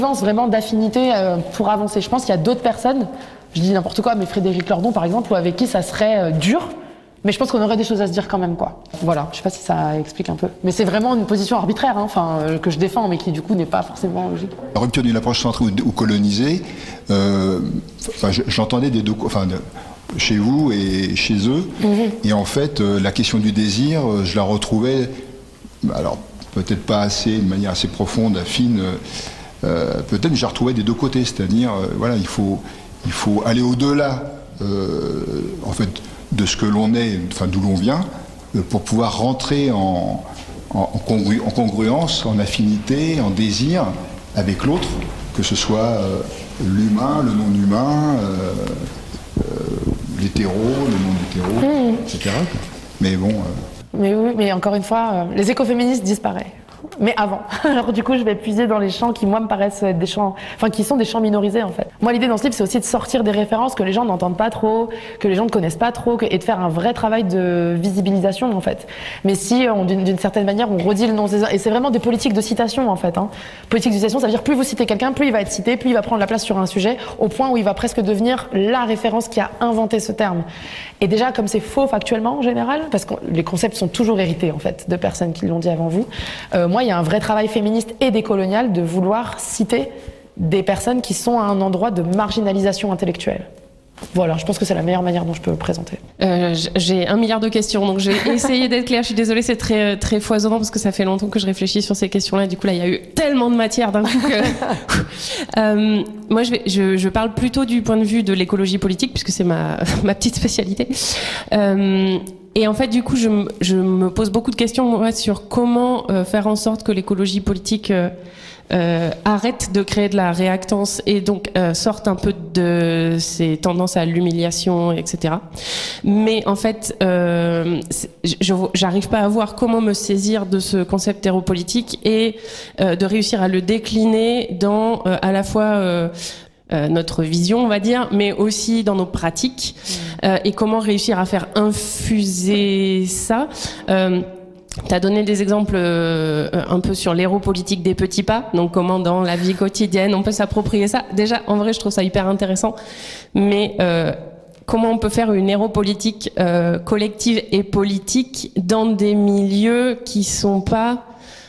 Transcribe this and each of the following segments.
Vraiment d'affinité pour avancer. Je pense qu'il y a d'autres personnes, je dis n'importe quoi, mais Frédéric Lordon par exemple, ou avec qui ça serait dur, mais je pense qu'on aurait des choses à se dire quand même, quoi. Voilà, je sais pas si ça explique un peu. Mais c'est vraiment une position arbitraire, hein, que je défends, mais qui du coup n'est pas forcément logique. La rupture d'une approche centrée ou colonisée, j'entendais des deux, chez vous et chez eux, et en fait, la question du désir, je la retrouvais, alors peut-être pas assez, de manière assez profonde, fine, peut-être, mais je la retrouvais des deux côtés, c'est-à-dire, voilà, il faut aller au-delà, en fait, de ce que l'on est, enfin d'où l'on vient, pour pouvoir rentrer en congruence, en affinité, en désir avec l'autre, que ce soit l'humain, le non-humain, l'hétéro, le non-hétéro, etc. Mais bon... Mais oui, mais encore une fois, les écoféministes disparaissent. Mais avant. Alors du coup, je vais puiser dans les champs qui, moi, me paraissent être des champs, qui sont des champs minorisés, en fait. Moi, l'idée dans ce livre, c'est aussi de sortir des références que les gens n'entendent pas trop, que les gens ne connaissent pas trop, et de faire un vrai travail de visibilisation, en fait. Mais si, d'une certaine manière, on redit le nom des... Et c'est vraiment des politiques de citation, en fait. Politique de citation, ça veut dire plus vous citez quelqu'un, plus il va être cité, plus il va prendre la place sur un sujet, au point où il va presque devenir la référence qui a inventé ce terme. Et déjà, comme c'est faux factuellement, en général, parce que les concepts sont toujours hérités, en fait, de personnes qui l'ont dit avant vous, moi, il y a un vrai travail féministe et décolonial de vouloir citer des personnes qui sont à un endroit de marginalisation intellectuelle. Voilà, je pense que c'est la meilleure manière dont je peux le présenter. J'ai 1 milliard de questions, donc j'ai essayé d'être claire. Je suis désolée, c'est très, très foisonnant parce que ça fait longtemps que je réfléchis sur ces questions-là. Du coup, là, il y a eu tellement de matière d'un coup que... moi, je parle plutôt du point de vue de l'écologie politique, puisque c'est ma petite spécialité. Et en fait, du coup, je me pose beaucoup de questions, moi, sur comment faire en sorte que l'écologie politique arrête de créer de la réactance et donc sorte un peu de ces tendances à l'humiliation, etc. Mais en fait, j'arrive pas à voir comment me saisir de ce concept hétéropolitique et de réussir à le décliner dans à la fois notre vision, on va dire, mais aussi dans nos pratiques, et comment réussir à faire infuser ça. T'as donné des exemples un peu sur l'héropolitique des petits pas, donc comment dans la vie quotidienne on peut s'approprier ça. Déjà, en vrai, je trouve ça hyper intéressant, mais comment on peut faire une héropolitique collective et politique dans des milieux qui sont pas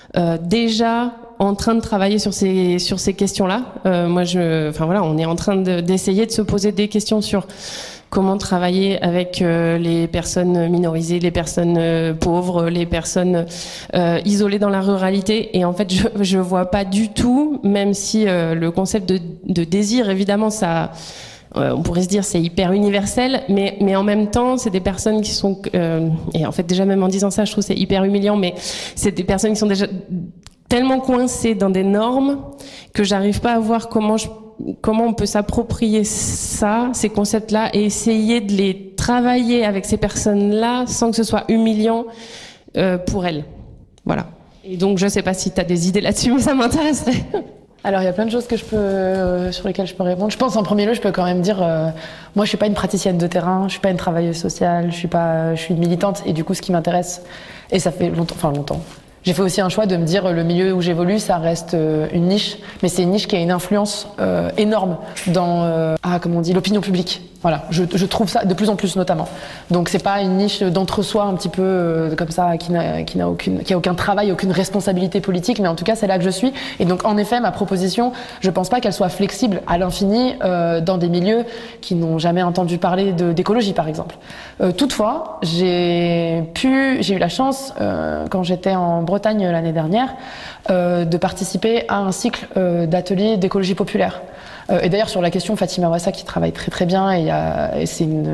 déjà en train de travailler sur ces questions-là. Moi, on est en train d'essayer de se poser des questions sur comment travailler avec les personnes minorisées, les personnes pauvres, les personnes isolées dans la ruralité. Et en fait, je vois pas du tout, même si le concept de désir, évidemment, ça... on pourrait se dire c'est hyper universel, mais en même temps, c'est des personnes qui sont... et en fait, déjà, même en disant ça, je trouve c'est hyper humiliant, mais c'est des personnes qui sont déjà tellement coincées dans des normes que j'arrive pas à voir comment on peut s'approprier ça, ces concepts-là, et essayer de les travailler avec ces personnes-là sans que ce soit humiliant pour elles. Voilà. Et donc, je sais pas si tu as des idées là-dessus, mais ça m'intéresserait. Alors, il y a plein de choses sur lesquelles je peux répondre. Je pense, en premier lieu, je peux quand même dire, moi, je suis pas une praticienne de terrain, je suis pas une travailleuse sociale, je suis une militante, et du coup, ce qui m'intéresse, et ça fait longtemps. J'ai fait aussi un choix de me dire le milieu où j'évolue, ça reste une niche, mais c'est une niche qui a une influence énorme dans l'opinion publique. Voilà, je trouve ça de plus en plus notamment. Donc c'est pas une niche d'entre-soi un petit peu comme ça qui a aucun travail, aucune responsabilité politique, mais en tout cas c'est là que je suis. Et donc en effet ma proposition, je pense pas qu'elle soit flexible à l'infini dans des milieux qui n'ont jamais entendu parler d'écologie par exemple. Toutefois, j'ai eu la chance quand j'étais en Bretagne l'année dernière de participer à un cycle d'ateliers d'écologie populaire. Et d'ailleurs sur la question, Fatima Ouassa qui travaille très très bien, et c'est une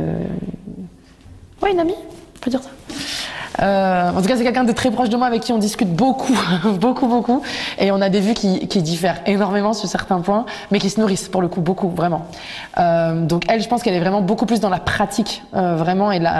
amie, on peut dire ça. En tout cas c'est quelqu'un de très proche de moi avec qui on discute beaucoup, beaucoup, et on a des vues qui diffèrent énormément sur certains points, mais qui se nourrissent pour le coup beaucoup, vraiment. Donc elle, je pense qu'elle est vraiment beaucoup plus dans la pratique, vraiment, et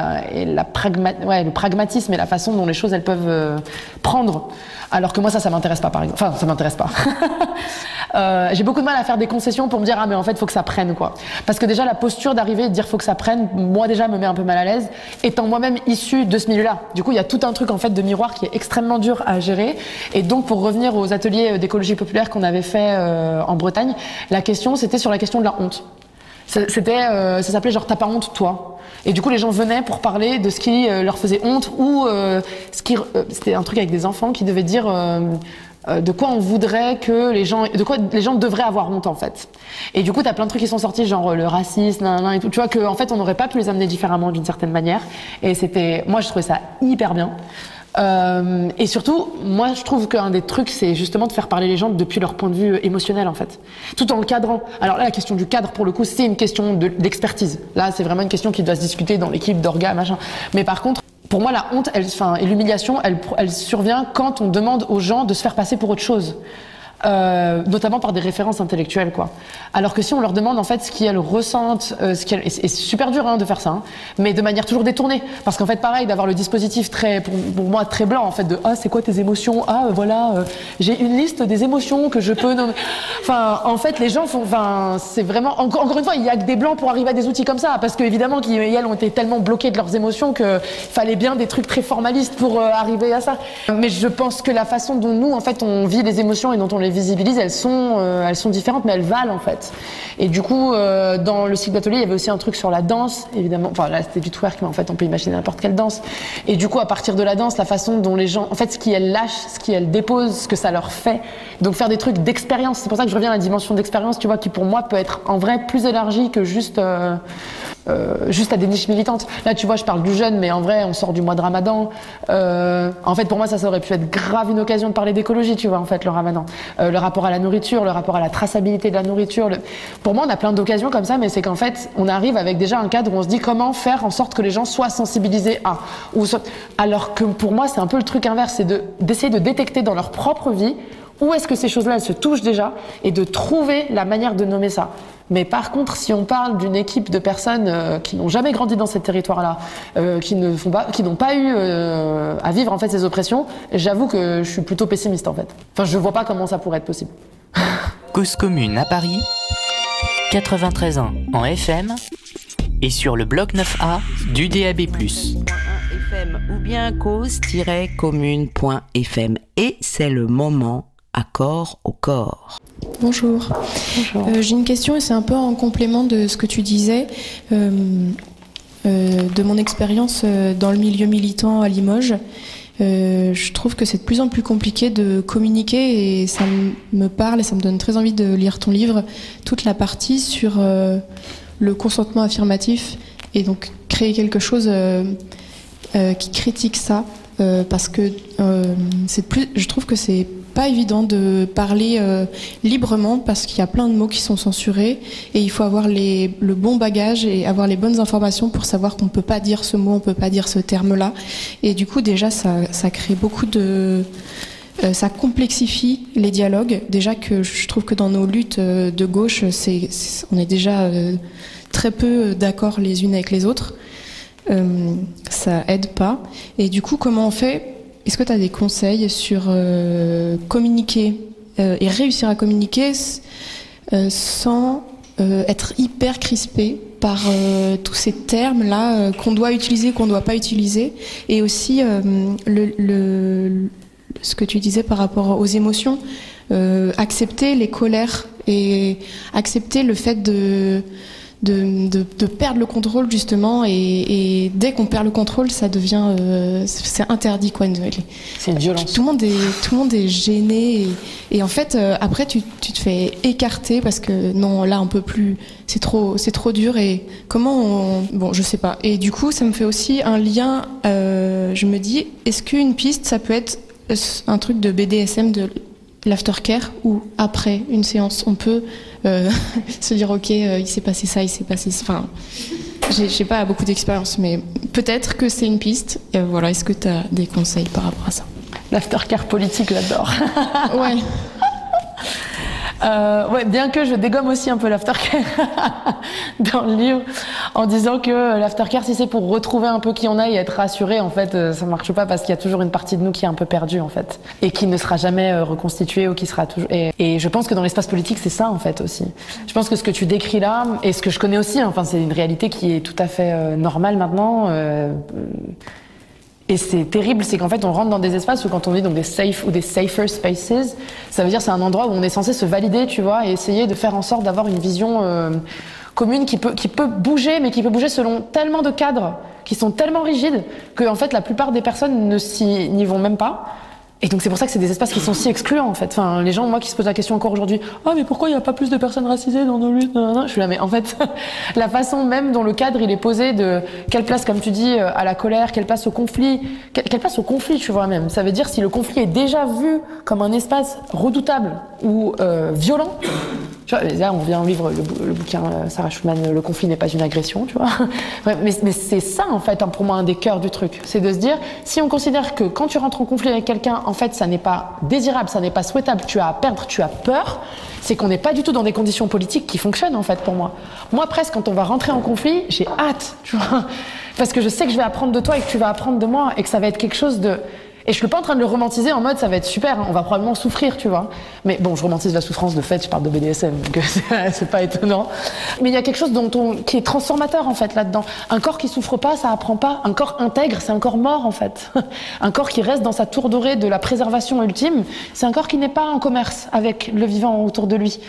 le pragmatisme et la façon dont les choses elles peuvent prendre. Alors que moi ça m'intéresse pas par exemple. Enfin ça m'intéresse pas. J'ai beaucoup de mal à faire des concessions pour me dire ah mais en fait faut que ça prenne quoi. Parce que déjà la posture d'arriver et de dire faut que ça prenne, moi déjà me met un peu mal à l'aise, étant moi-même issue de ce milieu-là. Du coup il y a tout un truc en fait de miroir qui est extrêmement dur à gérer. Et donc pour revenir aux ateliers d'écologie populaire qu'on avait fait en Bretagne, la question c'était sur la question de la honte. Ça s'appelait genre t'as pas honte toi. Et du coup les gens venaient pour parler de ce qui leur faisait honte ou c'était un truc avec des enfants qui devaient dire de quoi on voudrait que de quoi les gens devraient avoir honte en fait. Et du coup t'as plein de trucs qui sont sortis genre le racisme et tout, tu vois que en fait on n'aurait pas pu les amener différemment d'une certaine manière. Et moi je trouvais ça hyper bien. Et surtout, moi je trouve qu'un des trucs c'est justement de faire parler les gens depuis leur point de vue émotionnel en fait, tout en le cadrant. Alors là la question du cadre pour le coup c'est une question d'expertise. Là c'est vraiment une question qui doit se discuter dans l'équipe d'orga machin. Mais par contre pour moi la honte et l'humiliation elle survient quand on demande aux gens de se faire passer pour autre chose. Notamment par des références intellectuelles quoi. Alors que si on leur demande en fait ce qu'elles ressentent, et c'est super dur de faire ça, mais de manière toujours détournée, parce qu'en fait pareil d'avoir le dispositif très pour moi très blanc en fait de c'est quoi tes émotions, voilà j'ai une liste des émotions que je peux nommer. Enfin en fait les gens c'est vraiment encore une fois il y a que des blancs pour arriver à des outils comme ça, parce que évidemment qu'elles ont été tellement bloquées de leurs émotions que fallait bien des trucs très formalistes pour arriver à ça. Mais je pense que la façon dont nous en fait on vit les émotions et dont on les visibilise, elles sont différentes mais elles valent en fait. Et du coup dans le cycle d'atelier il y avait aussi un truc sur la danse évidemment, enfin là c'était du twerk mais en fait on peut imaginer n'importe quelle danse. Et du coup à partir de la danse, la façon dont les gens en fait ce qu'elles lâchent, ce qu'elles déposent, ce que ça leur fait, donc faire des trucs d'expérience. C'est pour ça que je reviens à la dimension d'expérience, tu vois, qui pour moi peut être en vrai plus élargie que juste à des niches militantes. Là tu vois je parle du jeune mais en vrai on sort du mois de Ramadan, en fait pour moi ça aurait pu être grave une occasion de parler d'écologie, tu vois en fait le Ramadan, le rapport à la nourriture, le rapport à la traçabilité de la nourriture, pour moi on a plein d'occasions comme ça, mais c'est qu'en fait on arrive avec déjà un cadre où on se dit comment faire en sorte que les gens soient sensibilisés alors que pour moi c'est un peu le truc inverse, c'est d'essayer de détecter dans leur propre vie où est-ce que ces choses-là elles se touchent déjà et de trouver la manière de nommer ça. Mais par contre, si on parle d'une équipe de personnes qui n'ont jamais grandi dans ces territoires-là, qui n'ont pas eu à vivre en fait ces oppressions, j'avoue que je suis plutôt pessimiste en fait. Enfin, je vois pas comment ça pourrait être possible. Cause commune à Paris, 93 ans en FM et sur le bloc 9A du DAB+. FM ou bien cause-commune.fm. Et c'est le moment accord au corps. Bonjour. J'ai une question et c'est un peu en complément de ce que tu disais, de mon expérience dans le milieu militant à Limoges. Je trouve que c'est de plus en plus compliqué de communiquer et ça me parle et ça me donne très envie de lire ton livre, toute la partie sur le consentement affirmatif et donc créer quelque chose qui critique ça, parce que je trouve que c'est pas évident de parler librement parce qu'il y a plein de mots qui sont censurés et il faut avoir le bon bagage et avoir les bonnes informations pour savoir qu'on peut pas dire ce mot, on peut pas dire ce terme-là. Et du coup déjà ça crée beaucoup ça complexifie les dialogues. Déjà que je trouve que dans nos luttes de gauche, on est déjà très peu d'accord les unes avec les autres. Ça aide pas. Et du coup comment on fait ? Est-ce que tu as des conseils sur communiquer et réussir à communiquer sans être hyper crispé par tous ces termes-là qu'on doit utiliser, qu'on ne doit pas utiliser, et aussi ce que tu disais par rapport aux émotions, accepter les colères et accepter le fait de perdre le contrôle justement, et dès qu'on perd le contrôle ça devient c'est interdit quoi. C'est une violence. Tout le monde est gêné et en fait après tu te fais écarter parce que non là on peut plus, c'est trop dur. Et bon je sais pas, et du coup ça me fait aussi un lien, je me dis est-ce qu'une piste ça peut être un truc de BDSM, de l'aftercare, où après une séance on peut se dire ok il s'est passé ça, enfin j'ai pas beaucoup d'expérience mais peut-être que c'est une piste. Voilà, est-ce que tu as des conseils par rapport à ça? L'aftercare politique, j'adore. Ouais. Ouais, bien que je dégomme aussi un peu l'aftercare dans le livre, en disant que l'aftercare, si c'est pour retrouver un peu qui on a et être rassuré, en fait, ça marche pas parce qu'il y a toujours une partie de nous qui est un peu perdue, en fait, et qui ne sera jamais reconstituée ou qui sera toujours. Et je pense que dans l'espace politique, c'est ça, en fait, aussi. Je pense que ce que tu décris là, et ce que je connais aussi, enfin, c'est une réalité qui est tout à fait normale maintenant. Et c'est terrible, c'est qu'en fait on rentre dans des espaces où quand on dit donc des safe ou des safer spaces, ça veut dire c'est un endroit où on est censé se valider, tu vois, et essayer de faire en sorte d'avoir une vision commune qui peut bouger, mais qui peut bouger selon tellement de cadres qui sont tellement rigides que en fait la plupart des personnes n'y vont même pas. Et donc c'est pour ça que c'est des espaces qui sont si excluants en fait. Enfin, les gens, moi, qui se posent la question encore aujourd'hui, ah mais pourquoi il n'y a pas plus de personnes racisées dans nos luttes? Je suis là, mais en fait, la façon même dont le cadre il est posé de quelle place, comme tu dis, à la colère, quelle place au conflit, quelle place au conflit, tu vois même. Ça veut dire si le conflit est déjà vu comme un espace redoutable ou violent. Tu vois, là, on vient lire le bouquin Sarah Schulman, Le conflit n'est pas une agression, tu vois. Mais c'est ça, en fait, pour moi, un des cœurs du truc. C'est de se dire, si on considère que quand tu rentres en conflit avec quelqu'un, en fait, ça n'est pas désirable, ça n'est pas souhaitable, tu as à perdre, tu as peur, c'est qu'on n'est pas du tout dans des conditions politiques qui fonctionnent, en fait, pour moi. Moi, presque, quand on va rentrer en conflit, j'ai hâte, tu vois. Parce que je sais que je vais apprendre de toi et que tu vas apprendre de moi et que ça va être quelque chose de... Et je suis pas en train de le romantiser en mode ça va être super, hein, on va probablement souffrir, tu vois. Mais bon, je romantise la souffrance de fait, je parle de BDSM, donc c'est pas étonnant. Mais il y a quelque chose qui est transformateur en fait là-dedans. Un corps qui souffre pas, ça apprend pas. Un corps intègre, c'est un corps mort en fait. Un corps qui reste dans sa tour dorée de la préservation ultime, c'est un corps qui n'est pas en commerce avec le vivant autour de lui.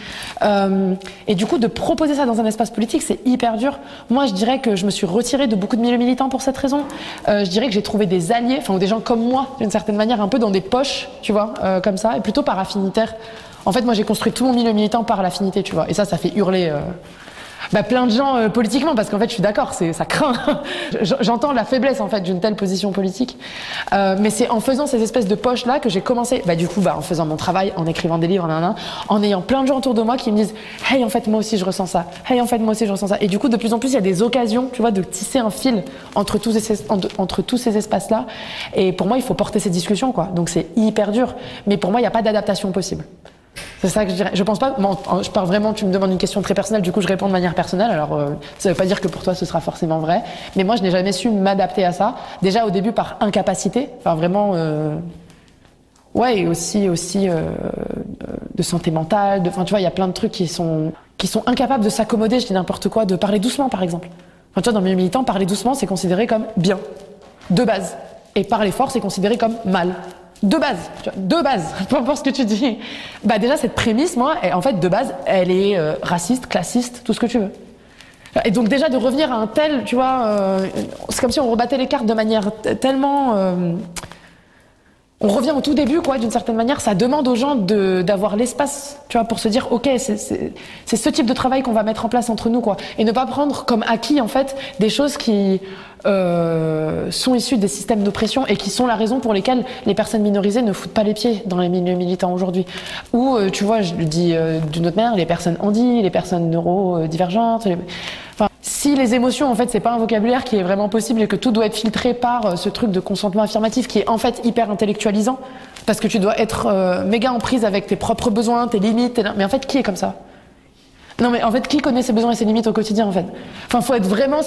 Et du coup, de proposer ça dans un espace politique, c'est hyper dur. Moi, je dirais que je me suis retirée de beaucoup de milieux militants pour cette raison. Je dirais que j'ai trouvé des alliés, enfin ou des gens comme moi, d'une certaine manière, un peu dans des poches, tu vois, comme ça, et plutôt par affinitaire. En fait, moi, j'ai construit tout mon milieu militant par l'affinité, tu vois, et ça fait hurler plein de gens politiquement, parce qu'en fait, je suis d'accord, ça craint. J'entends la faiblesse, en fait, d'une telle position politique. Mais c'est en faisant ces espèces de poches-là que j'ai commencé, en faisant mon travail, en écrivant des livres, en ayant plein de gens autour de moi qui me disent « Hey, en fait, moi aussi, je ressens ça. Hey, en fait, moi aussi, je ressens ça. » Et du coup, de plus en plus, il y a des occasions, tu vois, de tisser un fil entre tous ces espaces-là. Et pour moi, il faut porter ces discussions, quoi. Donc, c'est hyper dur. Mais pour moi, il n'y a pas d'adaptation possible. C'est ça que je dirais. Je pense pas. Je parle vraiment. Tu me demandes une question très personnelle. Du coup, je réponds de manière personnelle. Alors, ça veut pas dire que pour toi, ce sera forcément vrai. Mais moi, je n'ai jamais su m'adapter à ça. Déjà au début par incapacité. Enfin, vraiment. Ouais, et aussi de santé mentale. Enfin, tu vois, il y a plein de trucs qui sont incapables de s'accommoder. Je dis n'importe quoi. De parler doucement, par exemple. Enfin, tu vois, dans le milieu militant, parler doucement, c'est considéré comme bien, de base. Et parler fort, c'est considéré comme mal. De base, peu importe ce que tu dis. Déjà, cette prémisse, moi, en fait, de base, elle est raciste, classiste, tout ce que tu veux. Et donc, déjà, de revenir à un tel, tu vois, c'est comme si on rebattait les cartes de manière tellement... on revient au tout début, quoi, d'une certaine manière. Ça demande aux gens d'avoir l'espace, tu vois, pour se dire, ok, c'est ce type de travail qu'on va mettre en place entre nous, quoi. Et ne pas prendre comme acquis, en fait, des choses qui sont issues des systèmes d'oppression et qui sont la raison pour lesquelles les personnes minorisées ne foutent pas les pieds dans les milieux militants aujourd'hui. Ou, tu vois, je le dis d'une autre manière, les personnes handies, les personnes neurodivergentes, si les émotions, en fait, c'est pas un vocabulaire qui est vraiment possible et que tout doit être filtré par ce truc de consentement affirmatif qui est en fait hyper intellectualisant, parce que tu dois être méga en prise avec tes propres besoins, tes limites, mais en fait, qui est comme ça? Non, mais en fait, qui connaît ses besoins et ses limites au quotidien, en fait? Enfin, faut être vraiment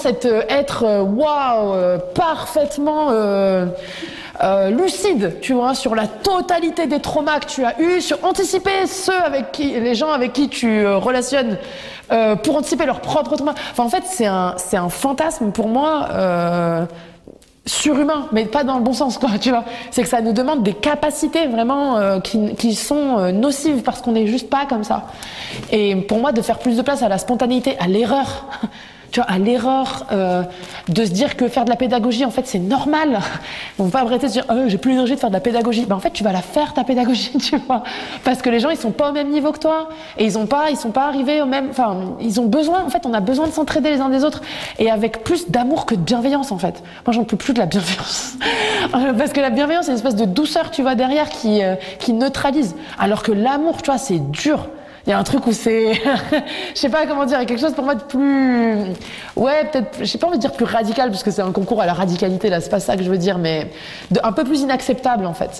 parfaitement lucide, tu vois, sur la totalité des traumas que tu as eus, sur anticiper les gens avec qui tu relationnes, pour anticiper leurs propres traumas. Enfin, en fait, c'est un fantasme pour moi surhumain, mais pas dans le bon sens, quoi, tu vois. C'est que ça nous demande des capacités vraiment qui sont nocives parce qu'on n'est juste pas comme ça. Et pour moi, de faire plus de place à la spontanéité, à l'erreur. Tu vois, à l'erreur, de se dire que faire de la pédagogie, en fait, c'est normal. On ne peut pas arrêter de se dire, j'ai plus l'énergie de faire de la pédagogie. En fait, tu vas la faire, ta pédagogie, tu vois. Parce que les gens, ils sont pas au même niveau que toi. Et ils sont pas arrivés au même, enfin, ils ont besoin, en fait, on a besoin de s'entraider les uns des autres. Et avec plus d'amour que de bienveillance, en fait. Moi, j'en peux plus de la bienveillance. Parce que la bienveillance, c'est une espèce de douceur, tu vois, derrière, qui neutralise. Alors que l'amour, tu vois, c'est dur. Il y a un truc où c'est, je sais pas comment dire, il y a quelque chose pour moi de plus, ouais, peut-être, j'ai pas envie de dire plus radical, parce que c'est un concours à la radicalité, là, c'est pas ça que je veux dire, mais un peu plus inacceptable, en fait.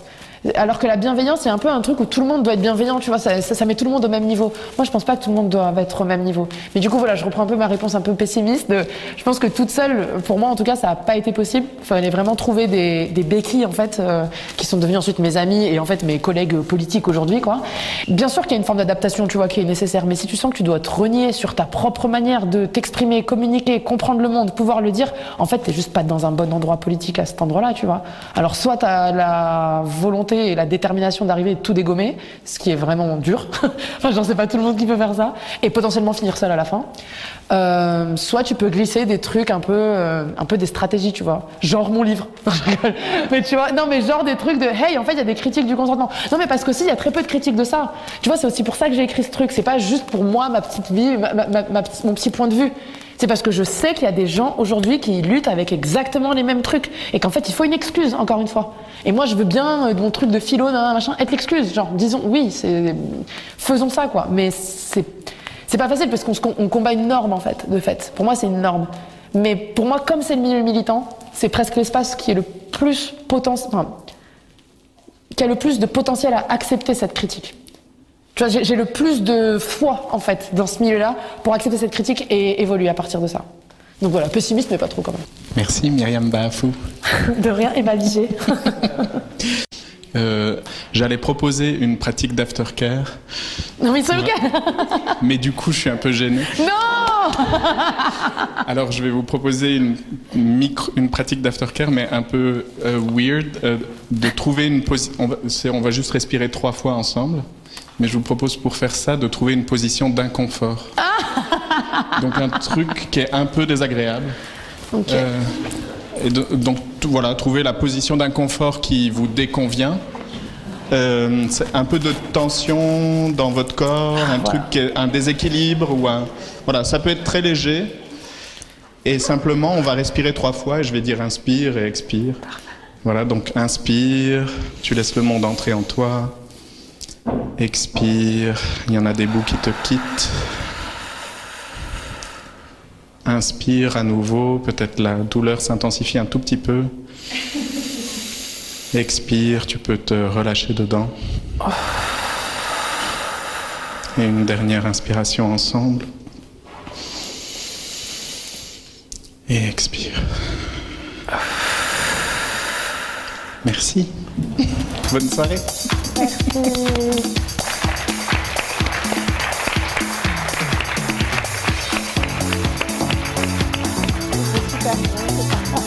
Alors que la bienveillance, c'est un peu un truc où tout le monde doit être bienveillant, tu vois, ça met tout le monde au même niveau. Moi, je pense pas que tout le monde doit être au même niveau. Mais du coup, voilà, je reprends un peu ma réponse un peu pessimiste. Je pense que toute seule, pour moi en tout cas, ça n'a pas été possible. Il fallait vraiment trouver des béquilles, en fait, qui sont devenues ensuite mes amis et en fait mes collègues politiques aujourd'hui, quoi. Bien sûr qu'il y a une forme d'adaptation, tu vois, qui est nécessaire, mais si tu sens que tu dois te renier sur ta propre manière de t'exprimer, communiquer, comprendre le monde, pouvoir le dire, en fait, t'es juste pas dans un bon endroit politique à cet endroit-là, tu vois. Alors, soit t'as la volonté et la détermination d'arriver et de tout dégommer, ce qui est vraiment dur. Enfin, j'en sais pas tout le monde qui peut faire ça, et potentiellement finir seul à la fin. Soit tu peux glisser des trucs un peu des stratégies, tu vois. Genre mon livre. Mais tu vois, non, mais genre des trucs de, hey, en fait, il y a des critiques du consentement. Non, mais parce qu'aussi, il y a très peu de critiques de ça. Tu vois, c'est aussi pour ça que j'ai écrit ce truc. C'est pas juste pour moi, ma petite vie, mon petit point de vue. C'est parce que je sais qu'il y a des gens aujourd'hui qui luttent avec exactement les mêmes trucs et qu'en fait il faut une excuse, encore une fois. Et moi je veux bien mon truc de philo, machin, être l'excuse. Genre disons oui, faisons ça quoi. Mais c'est pas facile parce qu'on combat une norme en fait, de fait. Pour moi c'est une norme. Mais pour moi comme c'est le milieu militant, c'est presque l'espace qui est le plus qui a le plus de potentiel à accepter cette critique. Tu vois, j'ai le plus de foi, en fait, dans ce milieu-là, pour accepter cette critique et évoluer à partir de ça. Donc voilà, pessimiste, mais pas trop quand même. Merci Myriam Baafou. De rien, Emma Vigée. J'allais proposer une pratique d'aftercare. Non mais c'est ok. Mais du coup, je suis un peu gêné. Non. Alors, je vais vous proposer une pratique d'aftercare, mais un peu weird, de trouver une position. On va juste respirer 3 fois ensemble. Mais je vous propose pour faire ça de trouver une position d'inconfort. Donc un truc qui est un peu désagréable. Okay. Donc voilà, trouver la position d'inconfort qui vous déconvient. C'est un peu de tension dans votre corps, un déséquilibre voilà, ça peut être très léger. Et simplement, on va respirer 3 fois et je vais dire inspire et expire. Voilà, donc inspire, tu laisses le monde entrer en toi. Expire, il y en a des bouts qui te quittent. Inspire à nouveau, peut-être la douleur s'intensifie un tout petit peu. Expire, tu peux te relâcher dedans. Et une dernière inspiration ensemble. Et expire. Merci. Bonne soirée. Merci.